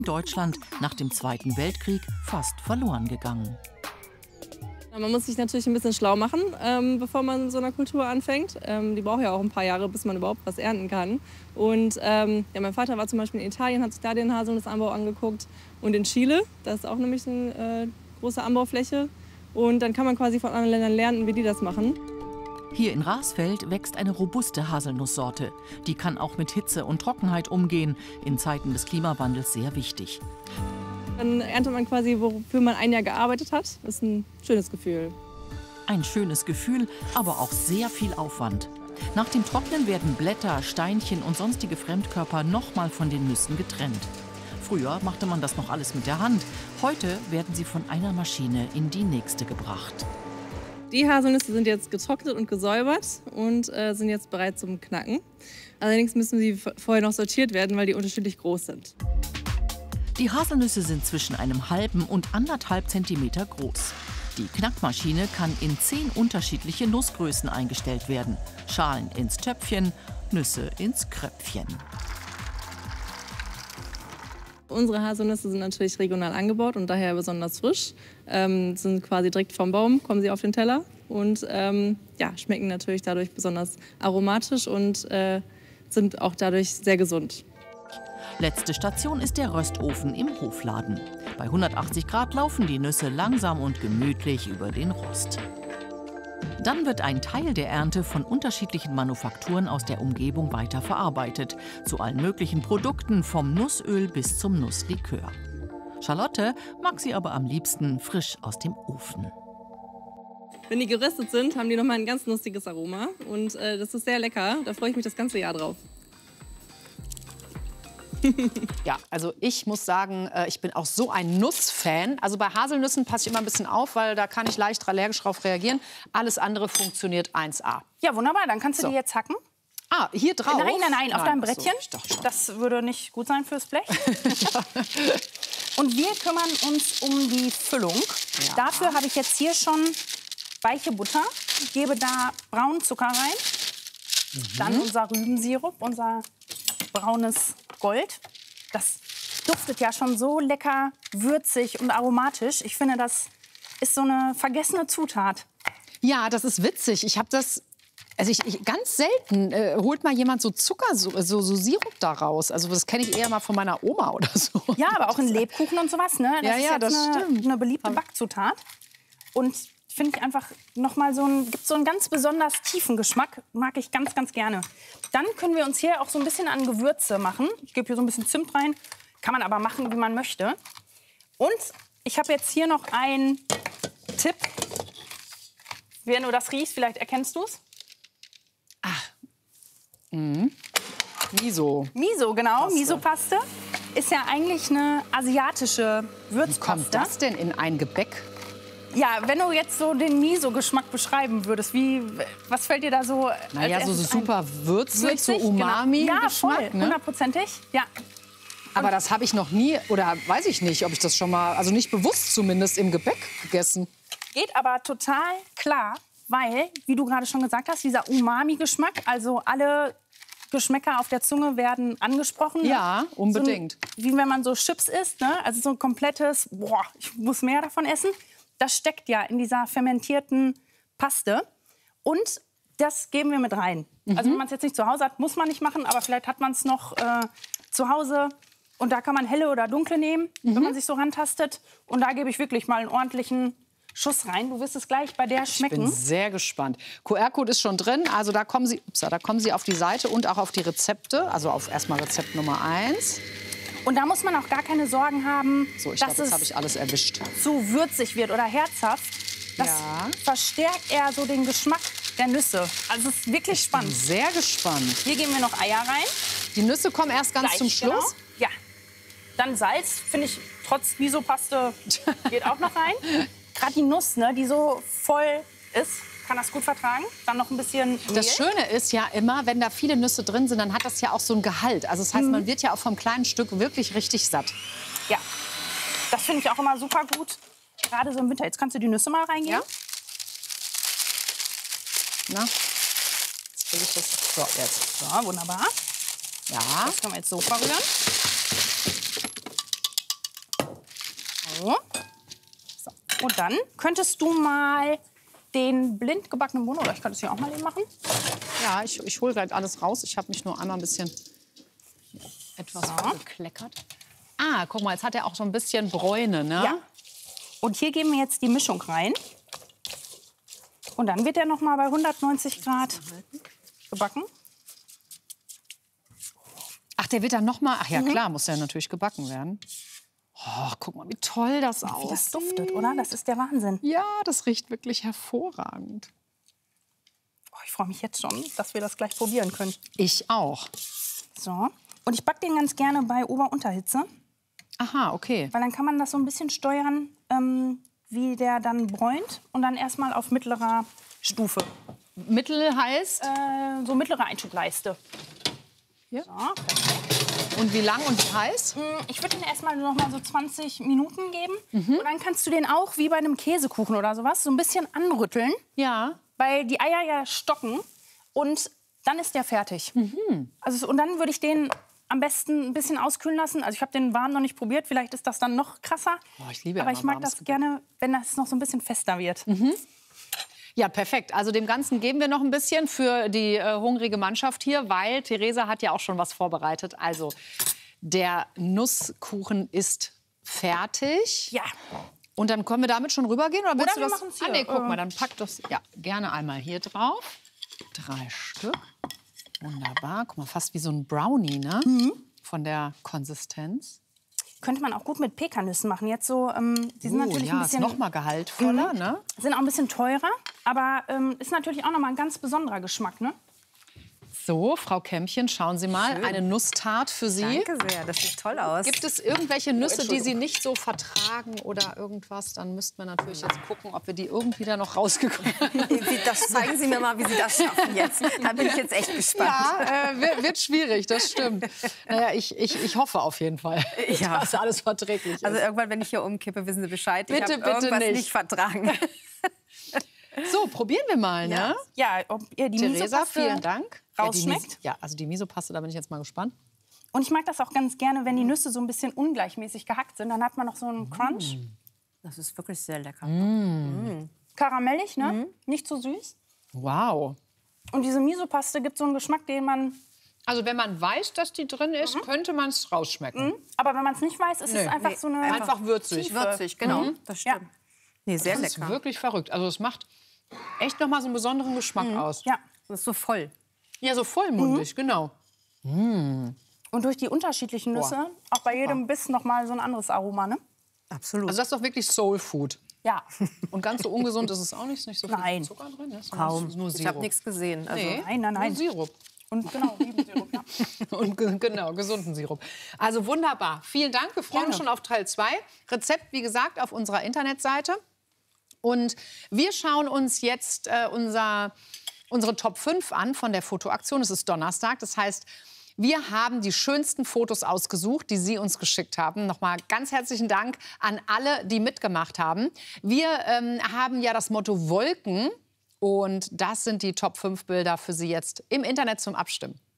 Deutschland nach dem Zweiten Weltkrieg fast verloren gegangen. Man muss sich natürlich ein bisschen schlau machen, bevor man so einer Kultur anfängt. Die braucht ja auch ein paar Jahre, bis man überhaupt was ernten kann. Und ja, mein Vater war zum Beispiel in Italien, hat sich da den Haselnussanbau angeguckt. Und in Chile, das ist auch nämlich eine große Anbaufläche. Und dann kann man quasi von anderen Ländern lernen, wie die das machen. Hier in Rasfeld wächst eine robuste Haselnusssorte. Die kann auch mit Hitze und Trockenheit umgehen, in Zeiten des Klimawandels sehr wichtig. Dann erntet man quasi, wofür man ein Jahr gearbeitet hat. Das ist ein schönes Gefühl. Ein schönes Gefühl, aber auch sehr viel Aufwand. Nach dem Trocknen werden Blätter, Steinchen und sonstige Fremdkörper nochmal von den Nüssen getrennt. Früher machte man das noch alles mit der Hand. Heute werden sie von einer Maschine in die nächste gebracht. Die Haselnüsse sind jetzt getrocknet und gesäubert und sind jetzt bereit zum Knacken. Allerdings müssen sie vorher noch sortiert werden, weil die unterschiedlich groß sind. Die Haselnüsse sind zwischen einem halben und 1,5 Zentimeter groß. Die Knackmaschine kann in 10 unterschiedliche Nussgrößen eingestellt werden. Schalen ins Töpfchen, Nüsse ins Kröpfchen. Unsere Haselnüsse sind natürlich regional angebaut und daher besonders frisch. Sind quasi direkt vom Baum, kommen sie auf den Teller und ja, schmecken natürlich dadurch besonders aromatisch und sind auch dadurch sehr gesund. Letzte Station ist der Röstofen im Hofladen. Bei 180 Grad laufen die Nüsse langsam und gemütlich über den Rost. Dann wird ein Teil der Ernte von unterschiedlichen Manufakturen aus der Umgebung weiterverarbeitet. Zu allen möglichen Produkten, vom Nussöl bis zum Nusslikör. Charlotte mag sie aber am liebsten frisch aus dem Ofen. Wenn die geröstet sind, haben die nochmal ein ganz nussiges Aroma. Und das ist sehr lecker. Da freue ich mich das ganze Jahr drauf. Ja, also ich muss sagen, ich bin auch so ein Nussfan. Also bei Haselnüssen passe ich immer ein bisschen auf, weil da kann ich leicht allergisch drauf reagieren. Alles andere funktioniert 1A. Ja, wunderbar. Dann kannst du die jetzt hacken. Ah, hier drauf? Nein, auf deinem Brettchen. So, das würde nicht gut sein fürs Blech. Und wir kümmern uns um die Füllung. Ja. Dafür habe ich jetzt hier schon weiche Butter. Ich gebe da braunen Zucker rein. Dann unser Rübensirup, unser braunes Gold. Das duftet ja schon so lecker, würzig und aromatisch. Ich finde, das ist so eine vergessene Zutat. Ja, das ist witzig. Ich habe das... Also ganz selten holt mal jemand so Zucker, so Sirup da raus. Also das kenne ich eher mal von meiner Oma oder so. Ja, aber auch in Lebkuchen und sowas, ne? Das ist jetzt das stimmt. Eine beliebte Backzutat. Und finde ich einfach noch mal gibt so einen ganz besonders tiefen Geschmack. Mag ich ganz, ganz gerne. Dann können wir uns hier auch so ein bisschen an Gewürze machen. Ich gebe hier so ein bisschen Zimt rein. Kann man aber machen, wie man möchte. Und ich habe jetzt hier noch einen Tipp. Wenn du das riechst, vielleicht erkennst du es. Miso. Miso, genau. Paste. Miso-Paste ist ja eigentlich eine asiatische Würzpaste. Wie kommt das denn in ein Gebäck? Ja, wenn du jetzt so den Miso-Geschmack beschreiben würdest, was fällt dir da so? Naja, so super würzig, so genau. Umami-Geschmack. Ja, voll, ne? 100%. Ja. Aber das habe ich noch nie, oder weiß ich nicht, ob ich das schon mal, also nicht bewusst zumindest, im Gebäck gegessen. Geht aber total klar, weil, wie du gerade schon gesagt hast, dieser Umami-Geschmack, also alle Geschmäcker auf der Zunge werden angesprochen. Ja, unbedingt. So, wie wenn man so Chips isst, ne? Also so ein komplettes, boah, ich muss mehr davon essen. Das steckt ja in dieser fermentierten Paste. Und das geben wir mit rein. Also wenn man es jetzt nicht zu Hause hat, muss man nicht machen, aber vielleicht hat man es noch zu Hause. Und da kann man helle oder dunkle nehmen, wenn man sich so rantastet. Und da gebe ich wirklich mal einen ordentlichen Schuss rein. Du wirst es gleich bei der schmecken. Ich bin sehr gespannt. QR-Code ist schon drin. Also da kommen Sie auf die Seite und auch auf die Rezepte. Also auf erstmal Rezept Nummer 1. Und da muss man auch gar keine Sorgen haben, So, ich dass glaube, jetzt habe es ich alles erwischt. zu würzig wird oder herzhaft. Das verstärkt eher so den Geschmack der Nüsse. Also es ist wirklich spannend. Sehr gespannt. Hier geben wir noch Eier rein. Die Nüsse kommen erst ganz Gleich, zum Schluss. Genau. Ja. Dann Salz, finde ich, trotz Miso-Paste geht auch noch rein. Gerade die Nuss, ne, die so voll ist, kann das gut vertragen. Dann noch ein bisschen Mehl. Das Schöne ist ja immer, wenn da viele Nüsse drin sind, dann hat das ja auch so ein Gehalt. Also das heißt, man wird ja auch vom kleinen Stück wirklich richtig satt. Ja, das finde ich auch immer super gut. Gerade so im Winter. Jetzt kannst du die Nüsse mal reingeben. Ja. Na, jetzt will ich das. So, jetzt. So, wunderbar. Ja. Das können wir jetzt so verrühren. So. Und dann könntest du mal den blind gebackenen Bohnen, oder ich könnte es hier auch mal eben machen. Ja, ich hole gleich alles raus. Ich habe mich nur einmal ein bisschen etwas gekleckert. Ah, guck mal, jetzt hat er auch so ein bisschen Bräune, ne? Ja. Und hier geben wir jetzt die Mischung rein. Und dann wird er noch mal bei 190 Grad gebacken. Ach, der wird dann noch mal. Ach ja, klar, muss der natürlich gebacken werden. Oh, guck mal, wie toll das aussieht. Wie das duftet, oder? Das ist der Wahnsinn. Ja, das riecht wirklich hervorragend. Oh, ich freue mich jetzt schon, dass wir das gleich probieren können. Ich auch. So. Und ich backe den ganz gerne bei Ober-Unterhitze. Aha, okay. Weil dann kann man das so ein bisschen steuern, wie der dann bräunt. Und dann erstmal auf mittlerer Stufe. Mittel heißt? So mittlere Einschubleiste. Ja. So, perfekt. Und wie lang und wie heiß? Ich würde den erstmal noch mal so 20 Minuten geben. Und dann kannst du den auch wie bei einem Käsekuchen oder sowas so ein bisschen anrütteln. Ja. Weil die Eier ja stocken. Und dann ist der fertig. Also, und dann würde ich den am besten ein bisschen auskühlen lassen. Also ich habe den warm noch nicht probiert. Vielleicht ist das dann noch krasser. Oh, ich liebe Aber immer ich mag warmes das gerne, wenn das noch so ein bisschen fester wird. Ja, perfekt. Also dem Ganzen geben wir noch ein bisschen für die hungrige Mannschaft hier, weil Theresa hat ja auch schon was vorbereitet. Also der Nusskuchen ist fertig. Ja. Und dann können wir damit schon rübergehen? Oder willst Oder wir du das? machen's hier. Ah, nee, guck mal, dann pack das ja, gerne einmal hier drauf. 3 Stück. Wunderbar. Guck mal, fast wie so ein Brownie, ne? Von der Konsistenz. Könnte man auch gut mit Pekannüssen machen. Jetzt so, die sind natürlich ja, ein bisschen, ist noch mal gehaltvoller, ne? sind auch ein bisschen teurer, aber ist natürlich auch noch mal ein ganz besonderer Geschmack, ne? So, Frau Kämmchen, schauen Sie mal, eine Nusstart für Sie. Danke sehr, das sieht toll aus. Gibt es irgendwelche Nüsse, die Sie nicht so vertragen oder irgendwas? Dann müssten wir natürlich jetzt gucken, ob wir die irgendwie da noch rausgekommen haben. Das zeigen Sie mir mal, wie Sie das schaffen jetzt. Da bin ich jetzt echt gespannt. Ja, wird schwierig, das stimmt. Naja, ich hoffe auf jeden Fall, Ja. dass alles verträglich ist. Also irgendwann, wenn ich hier umkippe, wissen Sie Bescheid. Ich Bitte, habe bitte irgendwas nicht. nicht vertragen. So, probieren wir mal, ne? Ja, ob ihr die Theresa, Misopaste vielen Dank. rausschmeckt. Ja, also die Misopaste, da bin ich jetzt mal gespannt. Und ich mag das auch ganz gerne, wenn die Nüsse so ein bisschen ungleichmäßig gehackt sind. Dann hat man noch so einen Crunch. Das ist wirklich sehr lecker. Karamellig, ne? Nicht zu süß. Wow. Und diese Misopaste gibt so einen Geschmack, den man... Also wenn man weiß, dass die drin ist, könnte man es rausschmecken. Aber wenn man es nicht weiß, ist es einfach so eine... Einfach würzig. Würzig, genau. Das stimmt. Nee, sehr Das ist lecker. wirklich verrückt. Also es macht echt noch mal so einen besonderen Geschmack aus. Ja. Das ist so voll. Ja, so vollmundig, genau. Und durch die unterschiedlichen Nüsse, auch bei jedem Biss noch mal so ein anderes Aroma, ne? Absolut. Also das ist doch wirklich Soul Food. Ja. Und ganz so ungesund ist es auch nicht. Ist nicht so viel Nein. Zucker drin. Ist Kaum. Nur Ich Sirup. habe nichts gesehen. Also, Nee, Nein, nein, nein. Nur Sirup. Und genau, Olivensirup, ja. Und genau, gesunden Sirup. Also wunderbar. Vielen Dank. Wir freuen uns schon auf Teil 2. Rezept, wie gesagt, auf unserer Internetseite. Und wir schauen uns jetzt unsere Top 5 an von der Fotoaktion. Es ist Donnerstag. Das heißt, wir haben die schönsten Fotos ausgesucht, die Sie uns geschickt haben. Nochmal ganz herzlichen Dank an alle, die mitgemacht haben. Wir haben ja das Motto Wolken. Und das sind die Top 5 Bilder für Sie jetzt im Internet zum Abstimmen.